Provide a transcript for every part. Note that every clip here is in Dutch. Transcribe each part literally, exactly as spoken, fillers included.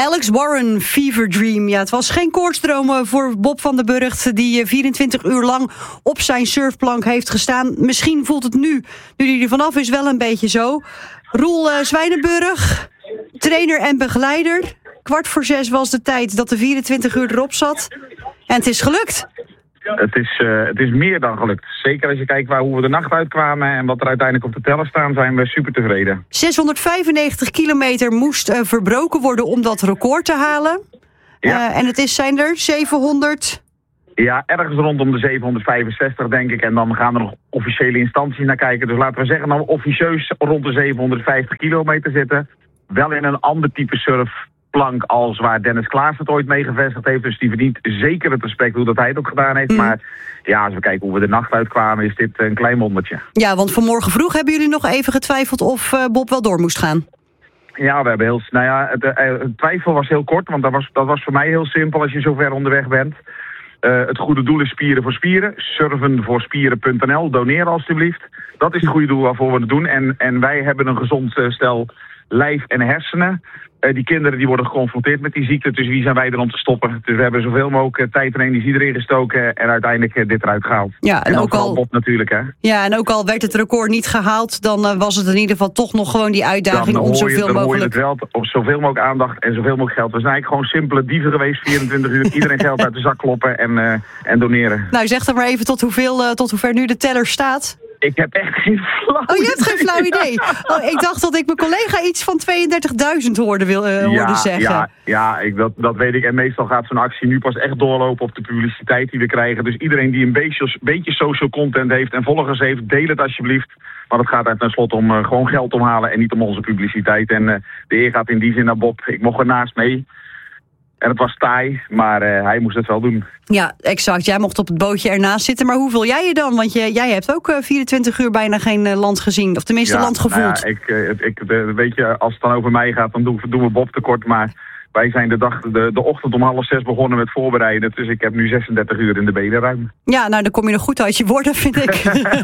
Alex Warren, Fever Dream. Ja, het was geen koortsdroom voor Bob van den Burgt, die vierentwintig uur lang op zijn surfplank heeft gestaan. Misschien voelt het nu, nu hij er vanaf is, wel een beetje zo. Roel uh, Zwijnenburg, trainer en begeleider. Kwart voor zes was de tijd dat de vierentwintig uur erop zat. En het is gelukt. Het is, uh, het is meer dan gelukt. Zeker als je kijkt waar, hoe we de nacht uitkwamen en wat er uiteindelijk op de teller staan, zijn we super tevreden. zeshonderdvijfennegentig kilometer moest uh, verbroken worden om dat record te halen. Ja. Uh, en het is, zijn er zevenhonderd... Ja, ergens rondom de zevenhonderdvijfenzestig denk ik. En dan gaan er nog officiële instanties naar kijken. Dus laten we zeggen dat we officieus rond de zevenhonderdvijftig kilometer zitten. Wel in een ander type surfplank als waar Dennis Klaas het ooit mee gevestigd heeft. Dus die verdient zeker het respect hoe dat hij het ook gedaan heeft. Mm. Maar ja, als we kijken hoe we de nacht uitkwamen, is dit een klein wondertje. Ja, want vanmorgen vroeg hebben jullie nog even getwijfeld of uh, Bob wel door moest gaan. Ja, we hebben heel... Nou ja, het, uh, het twijfel was heel kort, want dat was, dat was voor mij heel simpel als je zo ver onderweg bent. Uh, het goede doel is Spieren voor Spieren. surfen voor spieren punt n l. Doneer alstublieft. Dat is het goede doel waarvoor we het doen. En, en wij hebben een gezond uh, stel lijf en hersenen. Uh, die kinderen die worden geconfronteerd met die ziekte. Dus wie zijn wij er om te stoppen? Dus we hebben zoveel mogelijk uh, tijd en energie erin gestoken. En uiteindelijk uh, dit eruit gehaald. Ja, en, en ook al Bob natuurlijk, hè. Ja, en ook al werd het record niet gehaald, dan uh, was het in ieder geval toch nog gewoon die uitdaging om zoveel je, dan mogelijk... hoor je het wel op zoveel mogelijk aandacht en zoveel mogelijk geld. We zijn eigenlijk gewoon simpele dieven geweest, vierentwintig uur. Iedereen geld uit de zak kloppen en, uh, en doneren. Nou, zeg dan maar even tot hoeveel, uh, tot hoever nu de teller staat. Ik heb echt geen flauw idee. Oh, je hebt geen flauw idee. Oh, ik dacht dat ik mijn collega iets van tweeëndertigduizend hoorde, wil, uh, hoorde ja, zeggen. Ja, ja ik, dat, dat weet ik. En meestal gaat zo'n actie nu pas echt doorlopen op de publiciteit die we krijgen. Dus iedereen die een beetje, beetje social content heeft en volgers heeft, deel het alsjeblieft. Want het gaat er tenslotte om uh, gewoon geld omhalen en niet om onze publiciteit. En uh, de eer gaat in die zin naar Bob. Ik mocht ernaast mee. En het was taai, maar uh, hij moest het wel doen. Ja, exact. Jij mocht op het bootje ernaast zitten. Maar hoe voel jij je dan? Want je, jij hebt ook uh, vierentwintig uur bijna geen uh, land gezien. Of tenminste ja, land gevoeld. Nou ja, ik, uh, ik, uh, weet je, als het dan over mij gaat, dan doen, doen we Bob tekort. Maar wij zijn de, dag, de, de ochtend om half zes begonnen met voorbereiden. Dus ik heb nu zesendertig uur in de benen ruim. Ja, nou dan kom je nog goed uit je woorden, vind ik.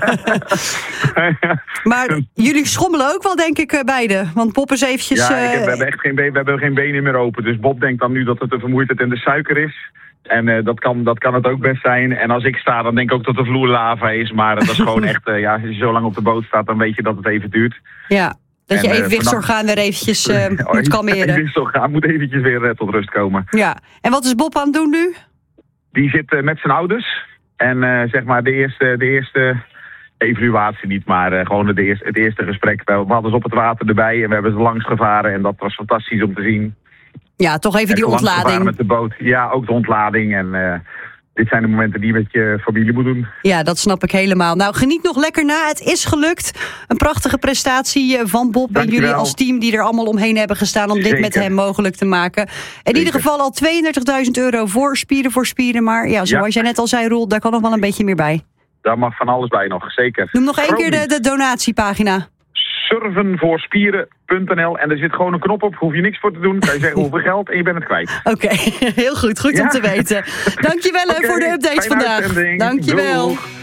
Maar jullie schommelen ook wel, denk ik, uh, beide. Want Bob is eventjes... Ja, ik heb, uh, we hebben echt geen, we hebben geen benen meer open. Dus Bob denkt dan nu dat het de vermoeidheid en de suiker is. En uh, dat, kan, dat kan het ook best zijn. En als ik sta, dan denk ik ook dat de vloer lava is. Maar dat is gewoon echt... Uh, ja, als je zo lang op de boot staat, dan weet je dat het even duurt. Ja. Dat je en, evenwichtsorgaan uh, weer eventjes uh, oh, moet kalmeren. Evenwichtsorgaan moet eventjes weer uh, tot rust komen. Ja. En wat is Bob aan het doen nu? Die zit uh, met zijn ouders. En uh, zeg maar de eerste, de eerste evaluatie niet, maar uh, gewoon de eerste, het eerste gesprek. We hadden ze op het water erbij en we hebben ze langs gevaren. En dat was fantastisch om te zien. Ja, toch even en die ontlading. Met de boot. Ja, ook de ontlading. En uh, dit zijn de momenten die je met je familie moet doen. Ja, dat snap ik helemaal. Nou, geniet nog lekker na. Het is gelukt. Een prachtige prestatie van Bob Dank en jullie als team die er allemaal omheen hebben gestaan om Zeker. dit met hem mogelijk te maken. In Zeker. ieder geval al tweeëndertigduizend euro voor Spieren voor Spieren. Maar ja, zoals ja. jij net al zei, Roel, daar kan nog wel een beetje meer bij. Daar mag van alles bij nog, zeker. Noem nog één keer de, de donatiepagina. surfen voor spieren punt n l en er zit gewoon een knop op, hoef je niks voor te doen. Kan je zeggen hoeveel geld en je bent het kwijt. Oké, okay. heel goed. Goed ja. om te weten. Dankjewel okay. voor de update vandaag. Dankjewel. Doeg.